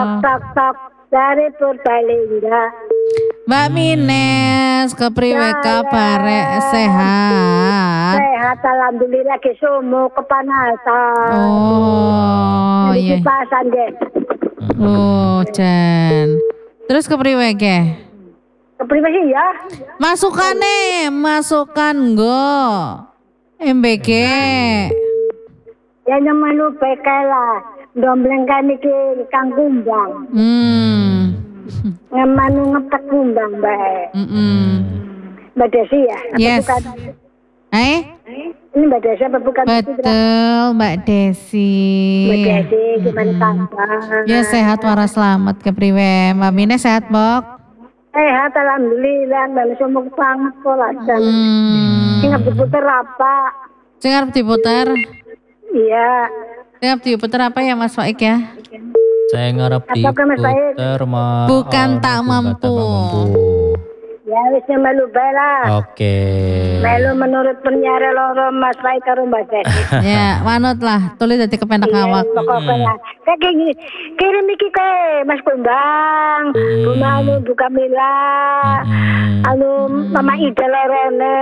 Tak tak dari Purbalingga. Mbak Mines, kepriwe kabare sehat? Sehat, alhamdulillah, kesumu kepanasan. Oh, iya. Kipasan deh. Oh, Jan. Terus kepriwe ke? Kepriwe sih ya? Masukkan go. MBG. Ya nyemelu bekela. Dombleng kan iki Kang Kumbang. Ngemanu ngepek Kumbang bae. Mbak Desi ya? Yes. Bukan? Ini Mbak Desi apa bukan? Betul, Mbak Desi. Mbak Desi gimana kabar? Ya sehat waras selamat kepriwe. Mbak Mine sehat, Bok? Sehat alhamdulillah, dan semua banget kok lajan. Ingat diputer apa? Dengar diputer? Iya. Dengar diputer apa ya Mas Faik ya? Saya ngarep diputer mah. Bukan tak mampu. Ya wis melu bela. Oke. Melu menurut penyiar loro Mas Faik karo Mbak Desi. Ya, manut lah. Tulis dadi kepenak awak. Pokoknya kayak gini. Kirim iki ke Mas Kumbang. Bumalu buka Mila. Anu Mama Ida lorone.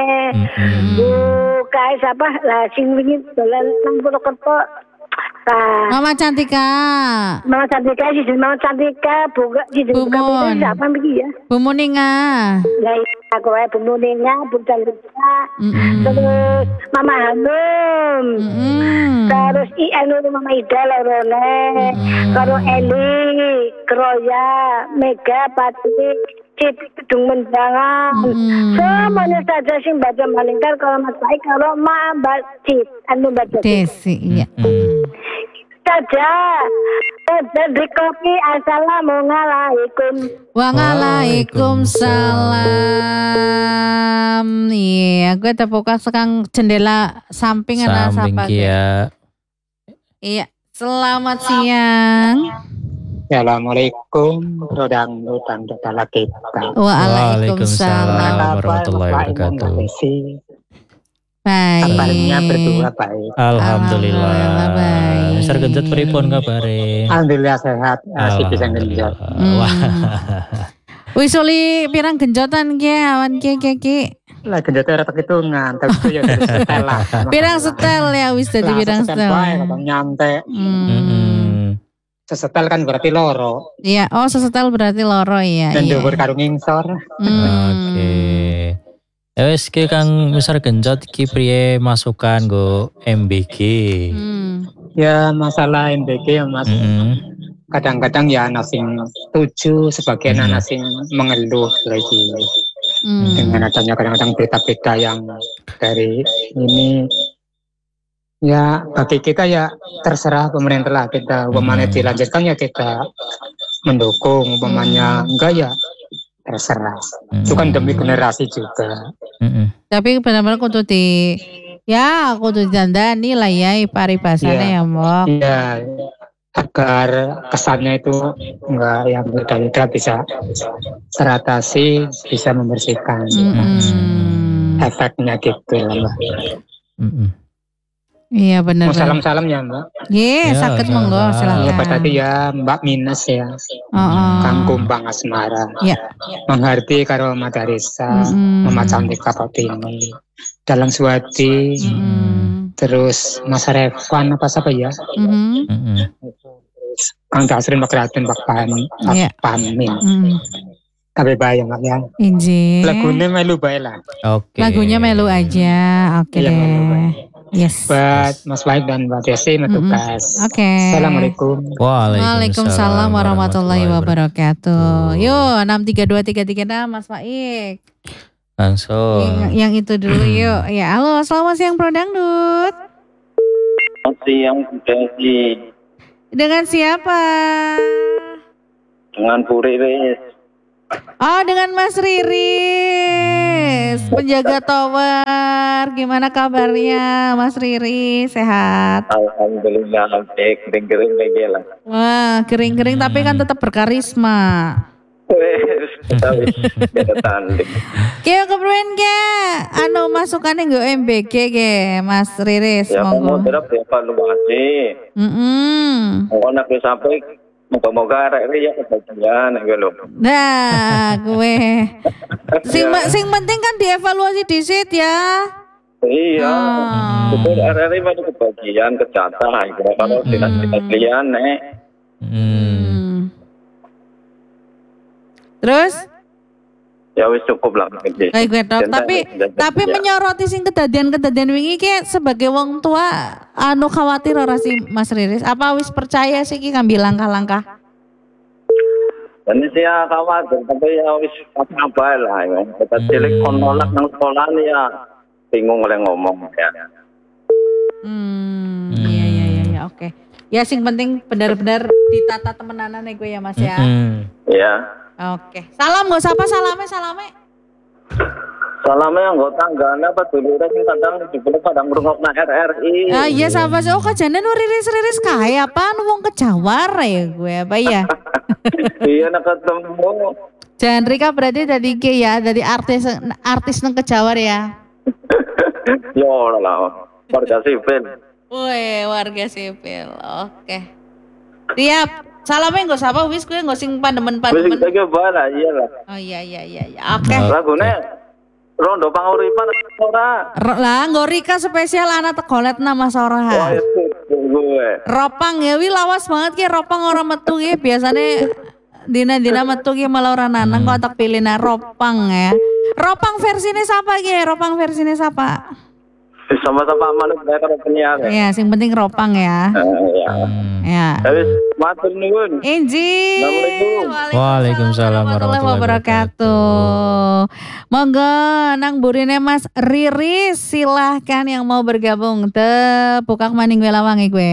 Bu kae siapa? Lah sing wingi dolan nang Purwokerto. Mama Cantika. Mama Cantika sih, Mama Cantika buka di buka siapa begini ya? Bu Muninga. Lah aku wae Bu Muninga, Bu Cantika. Terus Mama Hanum. Terus anu Mama Ida lorone. Karo Eli, Kroya, Mega, Pati, Cip, Gedung Menjangan. Semuanya saja sih baca malingkar kalau Mas Baik kalau Mbak Cip, anu Mbak Desi, iya. Saja. Dari kopi assalamualaikum. Waalaikumsalam. Iya, gue terbuka sekang jendela samping anak samping ya. Iya, selamat siang. Assalamualaikum, rodang dala kita. Waalaikumsalam warahmatullahi wabarakatuh. Baik. Kabarnya berdua baik. Alhamdulillah. Baik. Mister Genjot pripun kabare? Alhamdulillah sehat. Asik bisa genjot. Wah. Wis uli pirang genjotan ki awan ki. Lah genjotnya rata hitungan, tapi itu ya dari setel lah. Pirang setel ya wis dadi pirang setel. Abang nyantai. Sesetel kan berarti loro. Iya, oh sesetel berarti loro ya. Dan iya. dhuwur karo ngingsor. Oke. Wes ki Kang Mister Genjot ki priye masukan go MBG? Ya masalah MBG ya Mas. Kadang-kadang ya anak sing setuju, sebagian anak sing mengeluh lagi. Dengan adanya kadang-kadang berita-berita yang dari ini. Ya bagi kita ya terserah pemerintah lah, kita umpamanya dilanjutkan ya kita mendukung, umpamanya enggak ya terserah. Itu kan demi generasi juga. Tapi benar-benar kudu dandani lah ya paribasane ya Mbok. Iya, agar kesannya itu enggak yang beda-beda bisa teratasi, bisa membersihkan efeknya gitu lah. Iya benar. Mau salam-salam ya Mbak. Iya, sakit monggo silakan. Ya tadi ya Mbak Mines ya. Kang Kumbang Asmara. Iya. Mengharti karo Madarisa, Mama Cantika Patini, Dalang Suwadi, terus Mas Revan apa siapa ya? Terus Kang Dasrin Pak Raden Pak Pamin. Tapi bayang Mbak ya. Injil. Lagunya melu bae lah. Oke. Lagunya melu aja. Oke deh. Yes. Buat Mas Baik dan Mbak Desi tugas. Oke. Assalamualaikum. Waalaikumsalam warahmatullahi wabarakatuh. Yuk 6323336 Mas Baik. Langsung. Yang itu dulu yuk. Ya halo selamat siang Bro Dangdut. Selamat siang Bu Desi. Dengan siapa? Dengan Bu Riris. Oh dengan Mas Riris, penjaga tower. Gimana kabarnya Mas Riris? Sehat? Alhamdulillah baik, kering-kering lagi lah. Wah kering-kering tapi kan tetap berkarisma. Kaya kepriwen ke? Anu masukannya nggo MBG ke Mas Riris? Ya monggo. mau terap ya evaluasi. Mau nak sampai Moga-moga arek ya kebagian gue lho. Nah, gue. Sing penting kan dievaluasi disit ya. Iya. Betul arek baru kebagian kejatah kalau dinas-dinas liyan nek. Terus? Ya wis cukup lah gede. Baik gue Dok, tapi menyoroti sing kedadian wingi ki sebagai wong tua anu khawatir ora sih Mas Riris? Apa wis percaya sih ki ngambil langkah-langkah? Dan saya khawatir tapi ya wis apa lah ya. Kita cilik kon nolak nang sekolah ya bingung oleh ngomong ya. Iya oke. Ya sing penting benar-benar ditata temenanan gue ya Mas ya. Iya. Oke. Salam gak sapa salame. Salamnya anggota tanggane apa dulure sing kadang dibeli padang ngrungokna RRI. Ah iya sapa sih. Oh kejane nu riris kae apa nu wong Kejawar ya gue apa ya? Iya nak ketemu. Jan Rika berarti tadi ke ya, dari artis nang Kejawar ya. Ya lah, warga sipil. Woi, warga sipil. Oke. Siap. Salamnya nggak sapa wis gue nggak sing pandemen. Wis iki bala iya lah. Oh iya. Oke. Lagune Rondo Panguripan ora. Lah nggo Rika spesial anak tegolet nama Soraha. Wah, itu gue. Ropang ya wi lawas banget ki ropang orang metu ki biasane dina metu ki malah ora nanang kok tak pilih ropang ya. Ropang versine siapa ki? Ropang versine siapa? Sama-sama manut mereka penyiar. Ya, sing penting ropang ya. Ya. Habis matur nuwun. Inji. Waalaikumsalam warahmatullahi wabarakatuh. Monggo nang burine Mas Riris silahkan yang mau bergabung tepukak maning gue lawangi gue.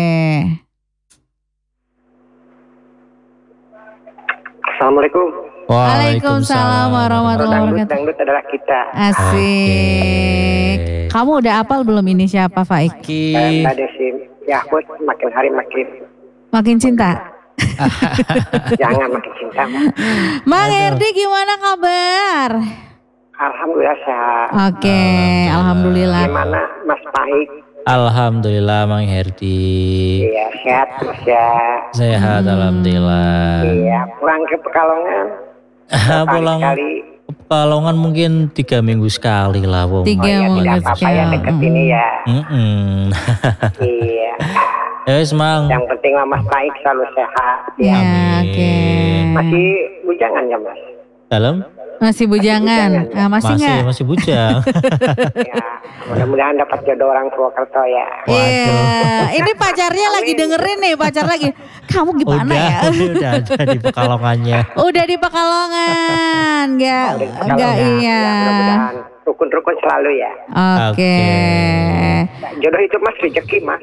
Assalamualaikum. Waalaikumsalam warahmatullahi wabarakatuh. Dangdut adalah kita. Asik. Kamu udah apal belum ini siapa Faik? Mbak Desi, ya aku makin hari makin cinta. Jangan makin cinta. Mang Herdi gimana kabar? Alhamdulillah sehat. Oke, alhamdulillah. Gimana Mas Faik? Alhamdulillah Mang Herdi. Iya sehat Mas ya. Sehat alhamdulillah. Iya pulang ke Pekalongan. Pulang Pekalongan mungkin 3 minggu sekali lah Wong. 3 minggu tidak apa-apa ya deket ini ya. Iya. Yes Mang. Yang penting lah Mas Faik selalu sehat. Ya, oke. Masih bujangan ya Mas? Dalam? Masih bujangan. Masih nggak? Masih bujang. Ya, mudah-mudahan dapat jodoh orang Purwokerto ya. Iya, ini pacarnya lagi dengerin nih, pacar lagi. Kamu gimana ya? Udah ada di Pekalongannya. Udah di Pekalongan, enggak iya. Ya, mudah-mudahan rukun-rukun selalu ya. Oke. Jodoh itu Mas rezeki Mas.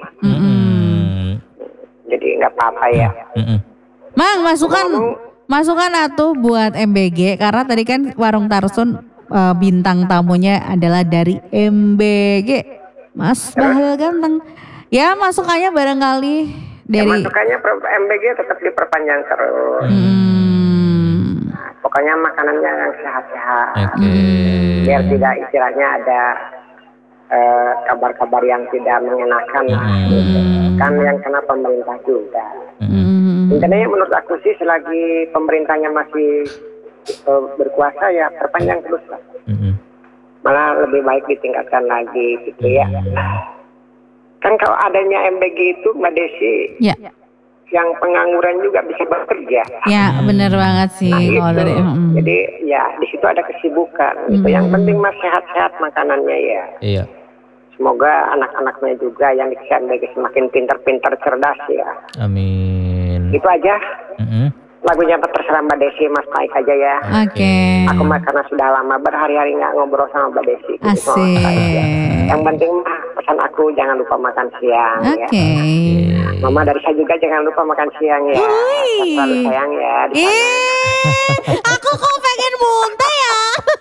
Jadi nggak apa-apa ya. Mang, masukan atuh buat MBG karena tadi kan Warung Tarsun bintang tamunya adalah dari MBG. Mas Bahal ganteng. Ya masukannya barangkali dari masukannya MBG tetap diperpanjang terus. Nah, pokoknya makanannya yang sehat-sehat. Biar tidak istilahnya ada kabar-kabar yang tidak mengenakan lah. Kan yang kena pemerintah juga. Intinya menurut aku sih selagi pemerintahnya masih berkuasa ya perpanjang terus lah. Malah lebih baik ditingkatkan lagi gitu ya. Kan kalau adanya MBG itu Mbak Desi, yang pengangguran juga bisa bekerja. Ya benar banget sih. Nah, itu. Jadi ya di situ ada kesibukan. Itu yang penting Mas sehat-sehat makanannya ya. Iya. Semoga anak-anaknya juga yang dikasih MBG semakin pintar-pintar cerdas ya. Amin. Itu aja. Lagunya terserah Mbak Desi, Mas Faik aja ya. Oke. Aku mah karena sudah lama berhari-hari nggak ngobrol sama Mbak Desi. Asik. Yang penting mah pesan aku jangan lupa makan siang. Oke. Ya. Mama dari saya juga jangan lupa makan siang ya. Selalu sayang ya. Aku kok pengen muntah ya.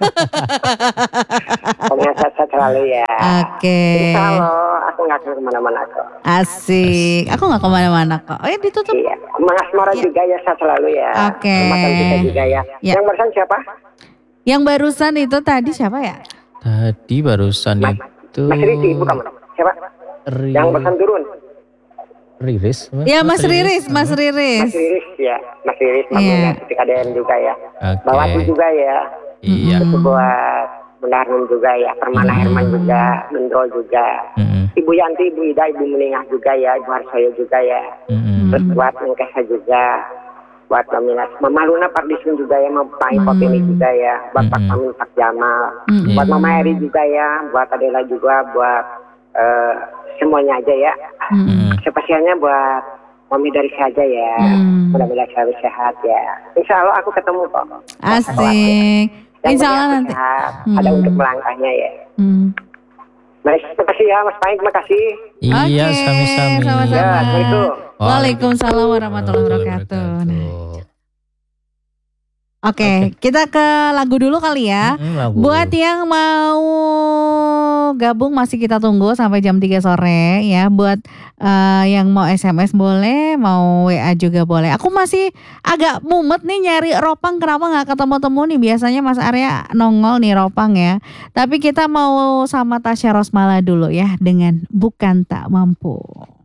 Pokoknya sehat selalu ya. Oke. Kalau aku nggak akan kemana-mana kok. Asik. Aku nggak kemana-mana kok. Oh ya ditutup. Iya. Mas Mora juga ya sehat selalu ya. Oke. Makan kita juga ya. Yang barusan siapa? Yang barusan itu tadi siapa ya? Tadi barusan itu. Mas Riki bukan Siapa? Yang barusan turun. Riris. Ya Mas Riris. Mas Riris ya, Mas Riris namanya ketika DM juga ya. Bawa juga ya. Iya. Terus buat Bunda Hanum juga ya, Permana Herman juga, Bendro juga. Ibu Yanti, Ibu Ida, Ibu Meningah juga ya, Ibu Harsoyo juga ya. Terus buat Mengkesa juga. Buat Mama Luna Pardisun juga ya, Mama Pai Popini juga ya, buat Pak Samin Pak Jamal, buat Mama Eri juga ya, buat Adela juga, buat semuanya aja ya. Spesialnya buat Mami dari saja ya, mudah-mudahan selalu sehat ya. Insya Allah aku ketemu kok. Asik. Insya Allah nanti. Ada untuk melangkahnya ya. Baik, terima kasih ya Mas Pai, terima kasih. Iya, sami-sami. Sama-sama. Ya, Assalamualaikum. Waalaikumsalam warahmatullahi wabarakatuh. Oke, kita ke lagu dulu kali ya. Buat yang mau gabung masih kita tunggu sampai jam 3 sore ya. Buat yang mau SMS boleh, mau WA juga boleh. Aku masih agak mumet nih nyari Ropang, kenapa gak ketemu-temu nih. Biasanya Mas Arya nongol nih Ropang ya. Tapi kita mau sama Tasya Rosmala dulu ya dengan Bukan Tak Mampu.